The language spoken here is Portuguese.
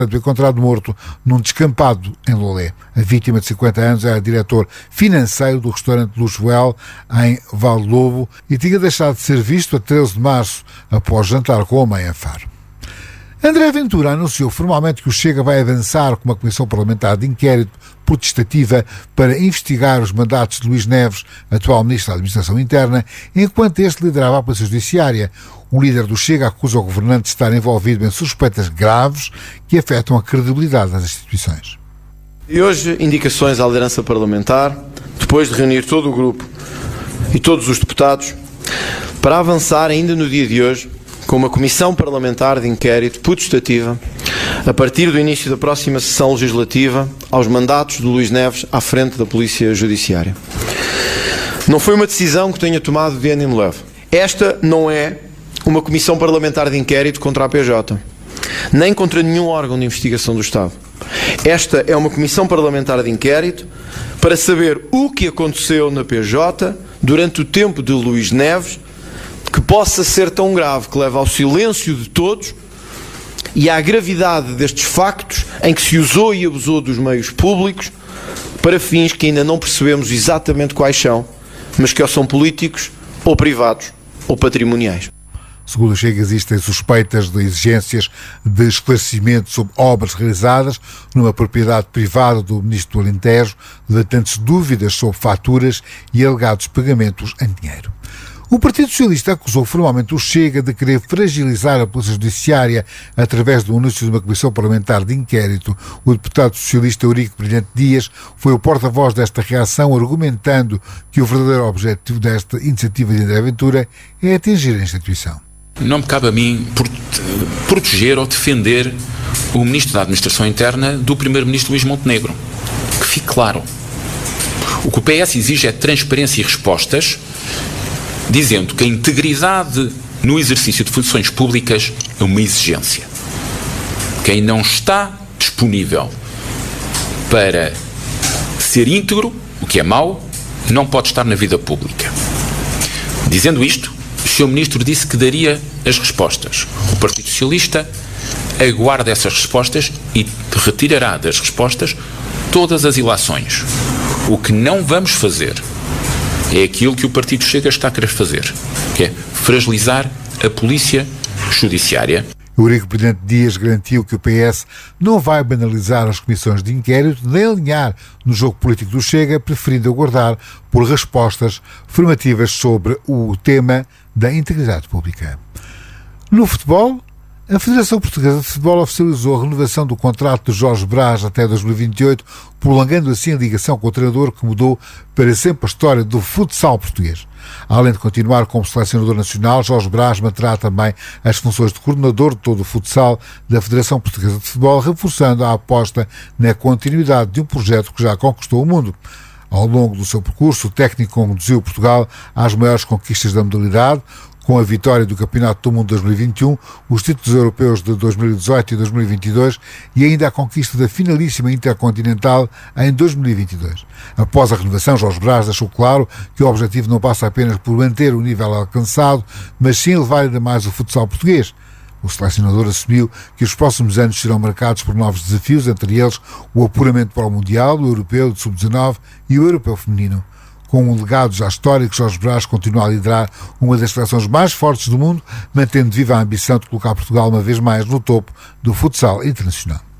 foi encontrado morto num descampado em Lolé. A vítima, de 50 anos, era diretor financeiro do restaurante Luxwell, em Vallovo, e tinha deixado de ser visto a 13 de março, após jantar com a mãe em Faro. André Ventura anunciou formalmente que o Chega vai avançar com uma comissão parlamentar de inquérito protestativa para investigar os mandatos de Luís Neves, atual Ministro da Administração Interna, enquanto este liderava a Polícia Judiciária. O líder do Chega acusa o governante de estar envolvido em suspeitas graves que afetam a credibilidade das instituições. E hoje, indicações à liderança parlamentar, depois de reunir todo o grupo e todos os deputados, para avançar ainda no dia de hoje com uma comissão parlamentar de inquérito putestativa a partir do início da próxima sessão legislativa aos mandatos de Luís Neves à frente da Polícia Judiciária. Não foi uma decisão que tenha tomado de ânimo leve. Esta não é uma comissão parlamentar de inquérito contra a PJ, nem contra nenhum órgão de investigação do Estado. Esta é uma comissão parlamentar de inquérito para saber o que aconteceu na PJ durante o tempo de Luís Neves, que possa ser tão grave que leve ao silêncio de todos e à gravidade destes factos em que se usou e abusou dos meios públicos para fins que ainda não percebemos exatamente quais são, mas que ou são políticos, ou privados, ou patrimoniais. Segundo o Chega, existem suspeitas de exigências de esclarecimento sobre obras realizadas numa propriedade privada do Ministro do Alentejo, latentes dúvidas sobre faturas e alegados pagamentos em dinheiro. O Partido Socialista acusou formalmente o Chega de querer fragilizar a Polícia Judiciária através do anúncio de uma comissão parlamentar de inquérito. O deputado socialista Eurico Brilhante Dias foi o porta-voz desta reação, argumentando que o verdadeiro objetivo desta iniciativa de André Ventura é atingir a instituição. Não me cabe a mim proteger ou defender o Ministro da Administração Interna do Primeiro-Ministro Luís Montenegro. Que fique claro. O que o PS exige é transparência e respostas, dizendo que a integridade no exercício de funções públicas é uma exigência. Quem não está disponível para ser íntegro, o que é mau, não pode estar na vida pública. Dizendo isto, o Sr. Ministro disse que daria as respostas. O Partido Socialista aguarda essas respostas e retirará das respostas todas as ilações. O que não vamos fazer é aquilo que o Partido Chega está a querer fazer, que é fragilizar a Polícia Judiciária. Eurico Brilhante Dias garantiu que o PS não vai banalizar as comissões de inquérito nem alinhar no jogo político do Chega, preferindo aguardar por respostas afirmativas sobre o tema da integridade pública. No futebol, a Federação Portuguesa de Futebol oficializou a renovação do contrato de Jorge Brás até 2028, prolongando assim a ligação com o treinador que mudou para sempre a história do futsal português. Além de continuar como selecionador nacional, Jorge Brás manterá também as funções de coordenador de todo o futsal da Federação Portuguesa de Futebol, reforçando a aposta na continuidade de um projeto que já conquistou o mundo. Ao longo do seu percurso, o técnico conduziu Portugal às maiores conquistas da modalidade, com a vitória do Campeonato do Mundo de 2021, os títulos europeus de 2018 e 2022 e ainda a conquista da finalíssima intercontinental em 2022. Após a renovação, Jorge Brás deixou claro que o objetivo não passa apenas por manter o nível alcançado, mas sim elevar ainda mais o futsal português. O selecionador assumiu que os próximos anos serão marcados por novos desafios, entre eles o apuramento para o Mundial, o Europeu de Sub-19 e o Europeu Feminino. Com um legado já histórico, Jorge Brás continua a liderar uma das seleções mais fortes do mundo, mantendo viva a ambição de colocar Portugal uma vez mais no topo do futsal internacional.